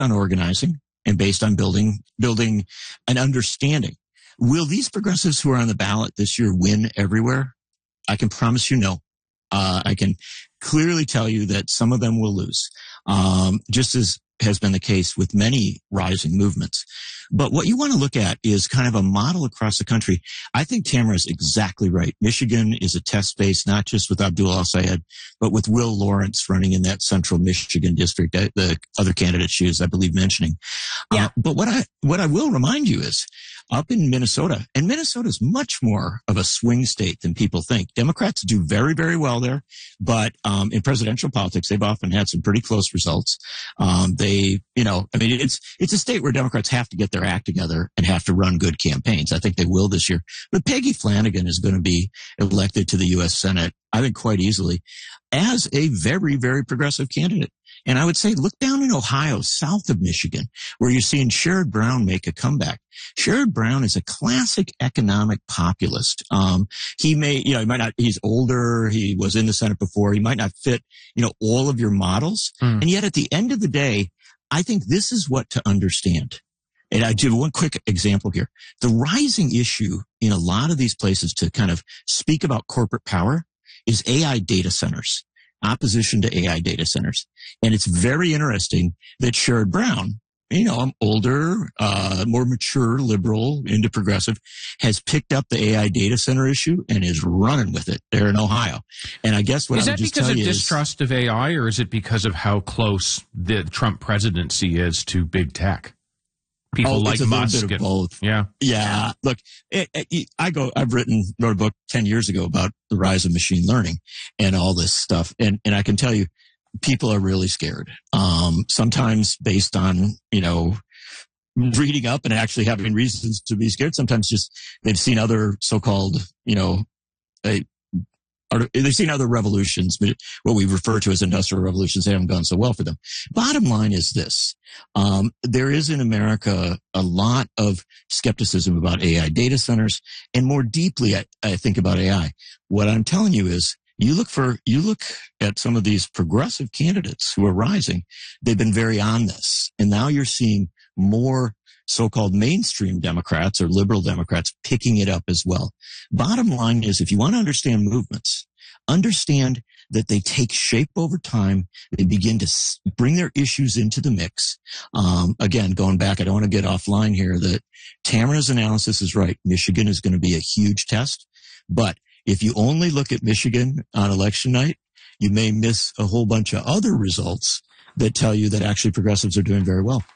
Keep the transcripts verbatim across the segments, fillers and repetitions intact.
on organizing and based on building, building an understanding. Will these progressives who are on the ballot this year win everywhere? I can promise you no. Uh, I can clearly tell you that some of them will lose, um, just as has been the case with many rising movements. But what you want to look at is kind of a model across the country. I think Tamara is exactly right. Michigan is a test space, not just with Abdul El-Sayed, but with Will Lawrence running in that central Michigan district, the other candidate she is, I believe, mentioning. Yeah. Uh, but what I, what I will remind you is up in Minnesota, and Minnesota is much more of a swing state than people think. Democrats do very, very well there, but um, in presidential politics, they've often had some pretty close results. Um, they, you know, I mean, it's it's a state where Democrats have to get their act together and have to run good campaigns. I think they will this year. But Peggy Flanagan is going to be elected to the U S Senate, I think, quite easily, as a very, very progressive candidate. And I would say, look down in Ohio, south of Michigan, where you're seeing Sherrod Brown make a comeback. Sherrod Brown is a classic economic populist. Um, he may, you know, he might not, he's older. He was in the Senate before. He might not fit, you know, all of your models. Mm. And yet at the end of the day, I think this is what to understand. And I do one quick example here. The rising issue in a lot of these places to kind of speak about corporate power is A I data centers. Opposition to A I data centers. And it's very interesting that Sherrod Brown, you know, I'm older, uh, more mature, liberal, into progressive, has picked up the A I data center issue and is running with it there in Ohio. And I guess what is I would that just because tell of you distrust is, of A I, or is it because of how close the Trump presidency is to big tech? People oh, like it's a Musk. little bit of both. Yeah. Yeah. Look, it, it, I go, I've written, wrote a book ten years ago about the rise of machine learning and all this stuff. And, and I can tell you, people are really scared. Um, sometimes based on, you know, reading up and actually having reasons to be scared. Sometimes just they've seen other so-called, you know, a, they've seen other revolutions, what we refer to as industrial revolutions. They haven't gone so well for them. Bottom line is this. Um, there is in America a lot of skepticism about A I data centers, and more deeply, I, I think about A I. What I'm telling you is you look for, you look at some of these progressive candidates who are rising. They've been very on this. And now you're seeing more so-called mainstream Democrats or liberal Democrats picking it up as well. Bottom line is, if you want to understand movements, understand that they take shape over time. They begin to bring their issues into the mix. Um, again, going back, I don't want to get offline here, that Tamara's analysis is right. Michigan is going to be a huge test. But if you only look at Michigan on election night, you may miss a whole bunch of other results that tell you that actually progressives are doing very well.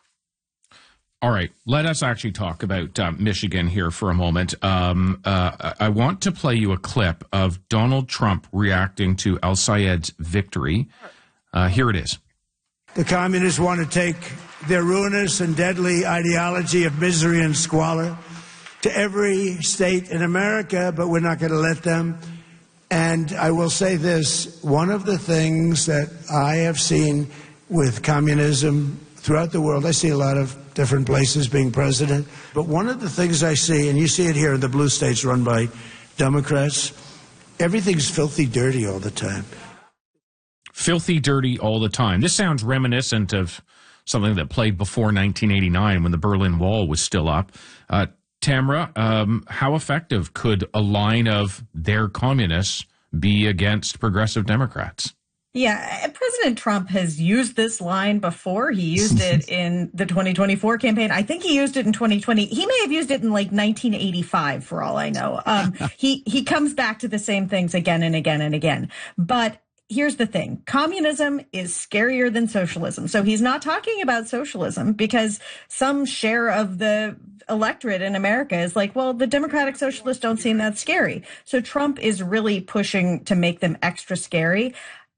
All right, let us actually talk about uh, Michigan here for a moment. Um, uh, I want to play you a clip of Donald Trump reacting to El-Sayed's victory. Uh, here it is. The communists want to take their ruinous and deadly ideology of misery and squalor to every state in America, but we're not going to let them. And I will say this, one of the things that I have seen with communism throughout the world, I see a lot of different places being president, but one of the things I see, and you see it here in the blue states run by Democrats, everything's filthy dirty all the time. Filthy dirty all the time. This sounds reminiscent of something that played before nineteen eighty-nine when the Berlin Wall was still up. Uh, Tamara, um, how effective could a line of their communists be against progressive Democrats? Yeah, President Trump has used this line before. He used it in the twenty twenty-four campaign. I think he used it in twenty twenty. He may have used it in like nineteen eighty-five, for all I know. Um, he, he comes back to the same things again and again and again. But here's the thing. Communism is scarier than socialism. So he's not talking about socialism because some share of the electorate in America is like, well, the Democratic Socialists don't seem that scary. So Trump is really pushing to make them extra scary.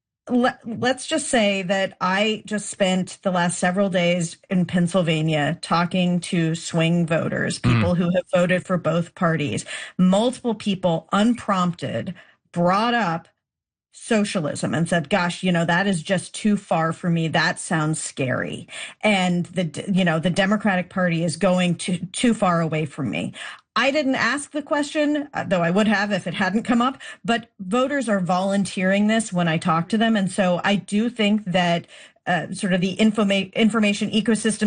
Let's just say that I just spent the last several days in Pennsylvania talking to swing voters, people mm. who have voted for both parties. Multiple people, unprompted, brought up socialism and said, gosh, you know, that is just too far for me. That sounds scary. And the, you know, the Democratic Party is going too, too far away from me. I didn't ask the question, though I would have if it hadn't come up, but voters are volunteering this when I talk to them. And so I do think that uh, sort of the informa- information ecosystem